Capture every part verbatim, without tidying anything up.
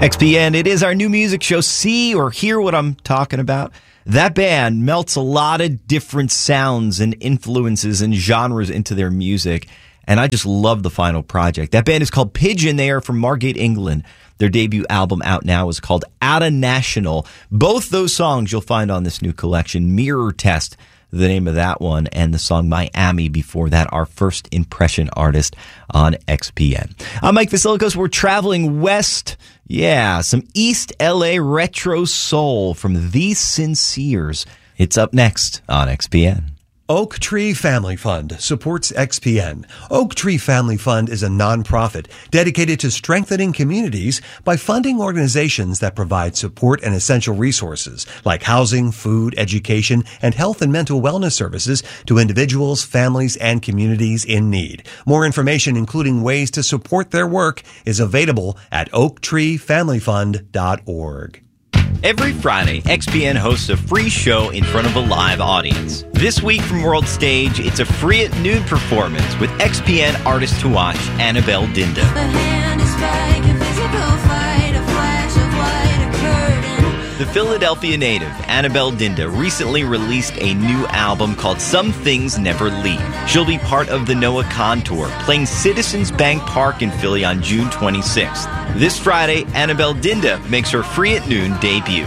X P N, it is our new music show. See or hear what I'm talking about? That band melts a lot of different sounds and influences and genres into their music, and I just love the final project. That band is called Pigeon. They are from Margate, England. Their debut album out now is called Outta National. Both those songs you'll find on this new collection. Mirror Test, the name of that one, and the song Miami before that, our first impression artist on X P N. I'm Mike Vasilikos. We're traveling west. Yeah, some East L A retro soul from The Sinceres. It's up next on X P N. Oak Tree Family Fund supports X P N. Oak Tree Family Fund is a nonprofit dedicated to strengthening communities by funding organizations that provide support and essential resources like housing, food, education, and health and mental wellness services to individuals, families, and communities in need. More information, including ways to support their work, is available at oak tree family fund dot org. Every Friday, X P N hosts a free show in front of a live audience. This week from World Stage, it's a free at noon performance with X P N artist to watch, Annabelle Dinda. The hand is strike, a physical fight, a flash of light, a curtain. The Philadelphia native, Annabelle Dinda, recently released a new album called Some Things Never Leave. She'll be part of the Noah Kahn Tour, playing Citizens Bank Park in Philly on June twenty-sixth. This Friday, Annabelle Dinda makes her free at noon debut.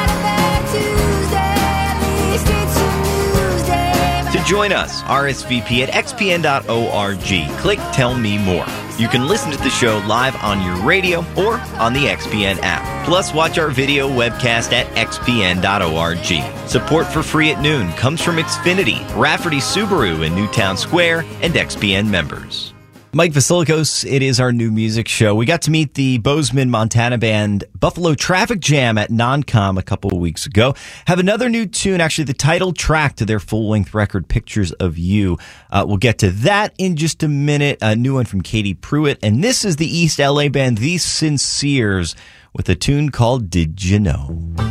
To join us, R S V P at x p n dot org. Click Tell Me More. You can listen to the show live on your radio or on the X P N app. Plus, watch our video webcast at x p n dot org. Support for Free at Noon comes from Xfinity, Rafferty Subaru in Newtown Square, and X P N members. Mike Vasilikos, it is our new music show. We got to meet the Bozeman, Montana band Buffalo Traffic Jam at NonCom a couple of weeks ago. Have another new tune, actually the title track to their full-length record, Pictures of You. Uh, we'll get to that in just a minute. A new one from Katie Pruitt. And this is the East L A band The Sinceres with a tune called Did You Know?